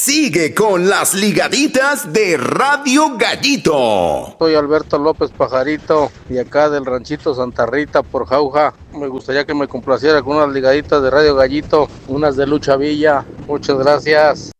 Sigue con las ligaditas de Radio Gallito. Soy Alberto López Pajarito y acá del ranchito Santa Rita por Jauja. Me gustaría que me complaciera con unas ligaditas de Radio Gallito, unas de Lucha Villa. Muchas gracias.